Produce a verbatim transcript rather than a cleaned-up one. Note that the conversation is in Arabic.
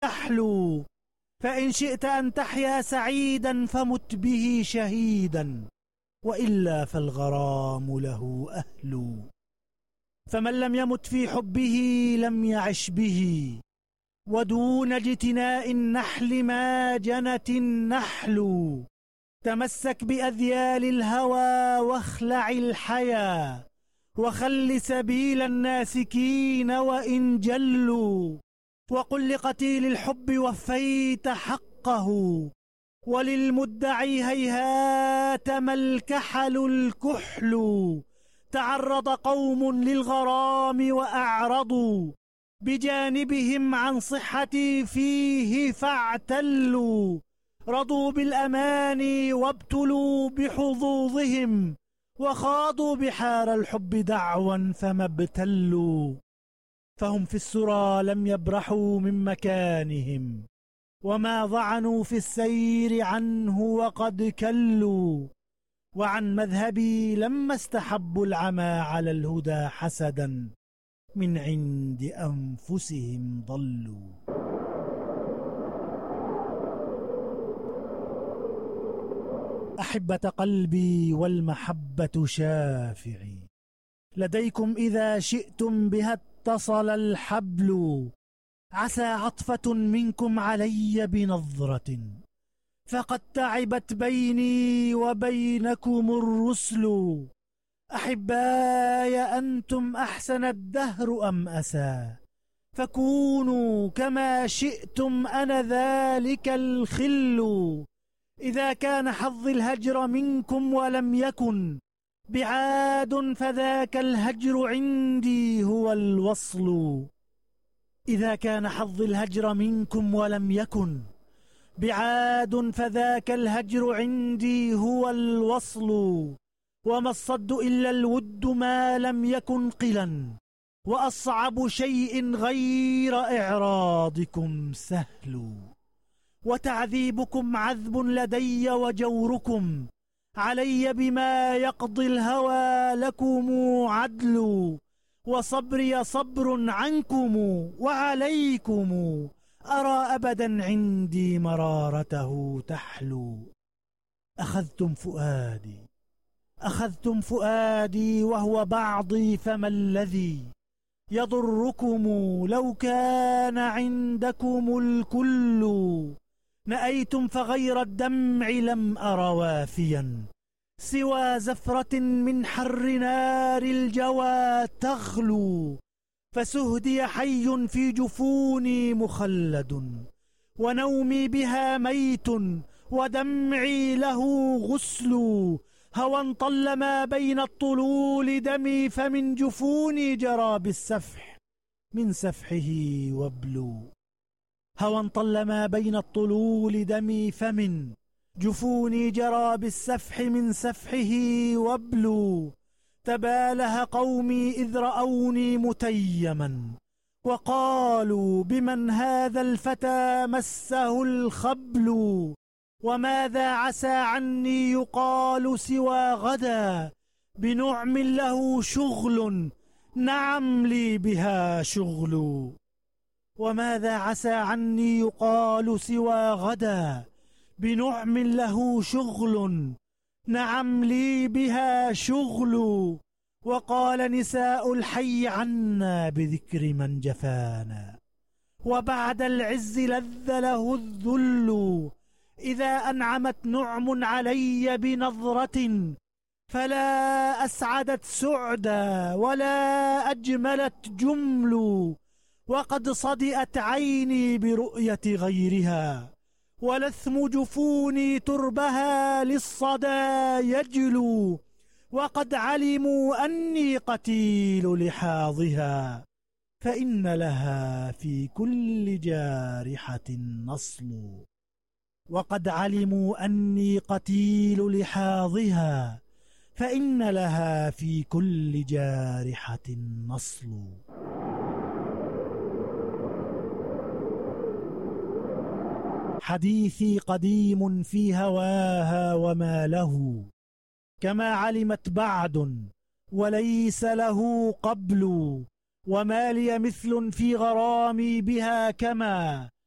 تحلو، فإن شئت أن تحيا سعيدا فمت به شهيدا، وإلا فالغرام له أهل. فمن لم يمت في حبه لم يعش به، ودون اجتناء النحل ما جنت النحل. تمسك بأذيال الهوى واخلع الحيا، وخل سبيل الناسكين وإن جلوا. وقل لقتيل الحب وفيت حقه، وللمدعي هيهات ما الكحل الكحل. تعرض قوم للغرام وأعرضوا، بجانبهم عن صحتي فيه فاعتلوا. رضوا بالأماني وابتلوا بحظوظهم، وخاضوا بحار الحب دعوا فما ابتلوا. فهم في السرى لم يبرحوا من مكانهم، وما ضعنوا في السير عنه وقد كلوا. وعن مذهبي لما استحبوا العمى على الهدى حسدا، من عند أنفسهم ضلوا. أحبة قلبي والمحبة شافعي، لديكم إذا شئتم بها اتصل الحبل. عسى عطفة منكم علي بنظرة، فقد تعبت بيني وبينكم الرسل. أحباي أنتم أحسن الدهر أم أسى، فكونوا كما شئتم أنا ذلك الخل. إذا كان حظي الهجر منكم ولم يكن بعاد، فذاك الهجر عندي هو الوصل. إذا كان حظي الهجر منكم ولم يكن بعاد، فذاك الهجر عندي هو الوصل. وما الصد إلا الود ما لم يكن قلا، وأصعب شيء غير إعراضكم سهل. وتعذيبكم عذب لدي وجوركم علي، بما يقضي الهوى لكم عدل. وصبري صبر عنكم وعليكم، أرى أبدا عندي مرارته تحلو. أخذتم فؤادي أخذتم فؤادي وهو بعضي، فما الذي يضركم لو كان عندكم الكل. نأيتم فغير الدمع لم أر وافيا، سوى زفرة من حر نار الجوى تغلو. فسهدي حي في جفوني مخلد، ونومي بها ميت ودمعي له غسل. هوى طل ما بين الطلول دمي، فمن جفوني جرى بالسفح من سفحه وبل. هوى طل ما بين الطلول دمي، فمن جفوني جرى بالسفح من سفحه وبل. تباله قومي إذ رأوني متيما، وقالوا بمن هذا الفتى مسه الخبل. وماذا عسى عني يقال سوى غدا، بنعم له شغل نعم لي بها شغل. وماذا عسى عني يقال سوى غدا، بنعم له شغل نعم لي بها شغل. وقال نساء الحي عنا بذكر من جفانا، وبعد العز لذ له الذل. إذا أنعمت نعم علي بنظرة، فلا أسعدت سعدا ولا أجملت جمل. وقد صدئت عيني برؤية غيرها، ولثم جفوني تربها للصدى يجلو. وقد علموا أني قتيل لحاظها، فإن لها في كل جارحة نصل. وقد علموا أني قتيل لحاظها، فإن لها في كل جارحة نصل. حديثي قديم في هواها وما له، كما علمت بعد وليس له قبل. وما لي مثل في غرامي بها، كما